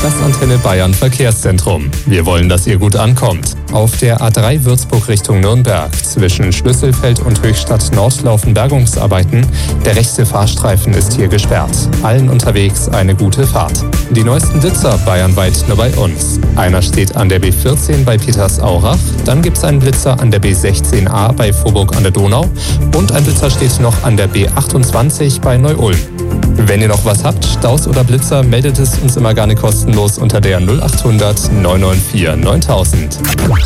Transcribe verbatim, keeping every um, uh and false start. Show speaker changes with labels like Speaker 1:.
Speaker 1: Das Antenne Bayern Verkehrszentrum. Wir wollen, dass ihr gut ankommt. Auf der A drei Würzburg Richtung Nürnberg zwischen Schlüsselfeld und Höchstadt Nord laufen Bergungsarbeiten. Der rechte Fahrstreifen ist hier gesperrt. Allen unterwegs eine gute Fahrt. Die neuesten Blitzer bayernweit nur bei uns. Einer steht an der B vierzehn bei Petersaurach, dann gibt es einen Blitzer an der B sechzehn a bei Vorburg an der Donau und ein Blitzer steht noch an der B achtundzwanzig bei Neu-Ulm. Wenn ihr noch was habt, Staus oder Blitzer, meldet es uns immer gerne kostenlos unter der null achthundert neun neun vier neuntausend.